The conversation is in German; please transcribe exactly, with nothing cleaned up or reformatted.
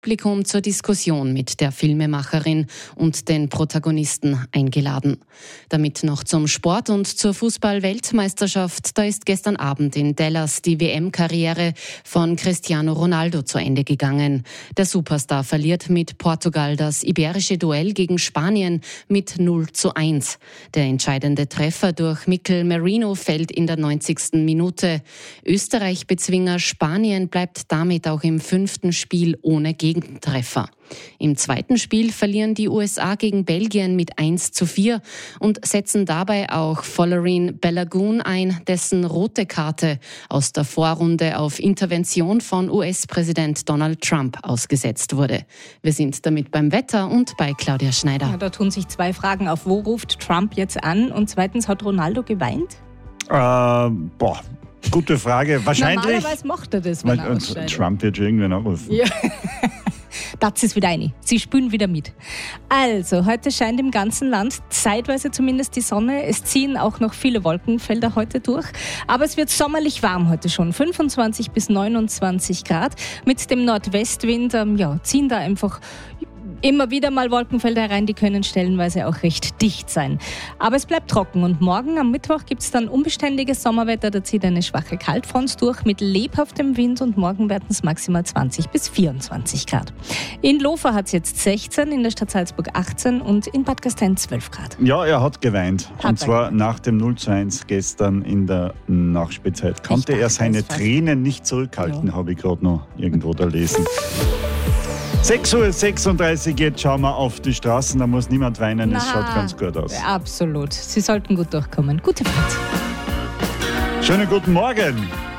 Publikum zur Diskussion mit der Filmemacherin und den Protagonisten eingeladen. Damit noch zum Sport und zur Fußball-Weltmeisterschaft. Da ist gestern Abend in Dallas die W M-Karriere von Cristiano Ronaldo zu Ende gegangen. Der Superstar verliert mit Portugal das iberische Duell gegen Spanien mit null zu eins. Der entscheidende Treffer durch Mikel Merino fällt in der neunzigsten Minute. Österreich-Bezwinger Spanien bleibt damit auch im fünften Spiel ohne Gegentreffer. Im zweiten Spiel verlieren die U S A gegen Belgien mit eins zu vier und setzen dabei auch Folarin Balogun ein, dessen rote Karte aus der Vorrunde auf Intervention von U S-Präsident Donald Trump ausgesetzt wurde. Wir sind damit beim Wetter und bei Claudia Schneider. Ja, da tun sich zwei Fragen auf. Wo ruft Trump jetzt an? Und zweitens, hat Ronaldo geweint? Äh, boah, gute Frage. Wahrscheinlich. Normalerweise macht er das, wenn er ausscheidet. Trump wird schon irgendwann anrufen. Ja. Das ist wieder eine. Sie spülen wieder mit. Also, heute scheint im ganzen Land zeitweise zumindest die Sonne. Es ziehen auch noch viele Wolkenfelder heute durch. Aber es wird sommerlich warm heute schon. fünfundzwanzig bis neunundzwanzig Grad. Mit dem Nordwestwind ähm, ja, ziehen da einfach immer wieder mal Wolkenfelder rein, die können stellenweise auch recht dicht sein. Aber es bleibt trocken und morgen am Mittwoch gibt es dann unbeständiges Sommerwetter. Da zieht eine schwache Kaltfront durch mit lebhaftem Wind und morgen werden es maximal zwanzig bis vierundzwanzig Grad. In Lofa hat es jetzt sechzehn, in der Stadt Salzburg achtzehn und in Bad Gastein zwölf Grad. Ja, er hat geweint. Hat und zwar geweint. nach dem null zu eins gestern in der Nachspielzeit. Konnte er seine Tränen nicht zurückhalten, ja. Habe ich gerade noch irgendwo da lesen. sechs Uhr sechsunddreißig, jetzt schauen wir auf die Straßen, da muss niemand weinen, Na, es schaut ganz gut aus. Absolut, Sie sollten gut durchkommen. Gute Fahrt. Schönen guten Morgen.